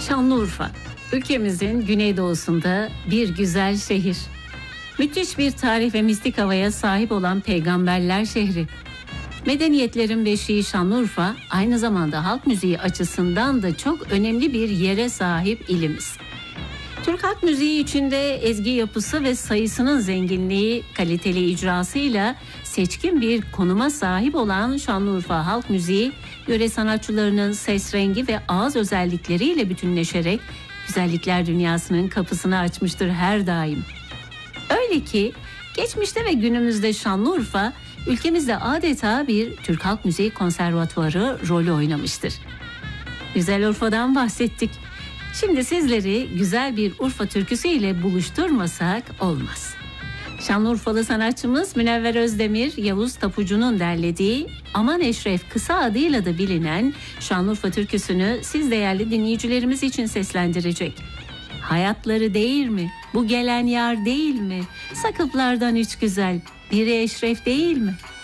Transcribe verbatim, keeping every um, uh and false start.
Şanlıurfa, ülkemizin güneydoğusunda bir güzel şehir. Müthiş bir tarih ve mistik havaya sahip olan peygamberler şehri. Medeniyetlerin beşiği Şanlıurfa, aynı zamanda halk müziği açısından da çok önemli bir yere sahip ilimiz. Türk halk müziği içinde ezgi yapısı ve sayısının zenginliği, kaliteli icrasıyla seçkin bir konuma sahip olan Şanlıurfa halk müziği, yöre sanatçılarının ses rengi ve ağız özellikleriyle bütünleşerek güzellikler dünyasının kapısını açmıştır her daim. Öyle ki geçmişte ve günümüzde Şanlıurfa, ülkemizde adeta bir Türk halk müziği konservatuvarı rolü oynamıştır. Güzel Urfa'dan bahsettik. Şimdi sizleri güzel bir Urfa türküsüyle buluşturmasak olmaz. Şanlıurfalı sanatçımız Münevver Özdemir, Yavuz Tapucu'nun derlediği Aman Eşref kısa adıyla da bilinen Şanlıurfa türküsünü siz değerli dinleyicilerimiz için seslendirecek. Hayatları değil mi? Bu gelen yar değil mi? Sakıplardan üç güzel, biri Eşref değil mi?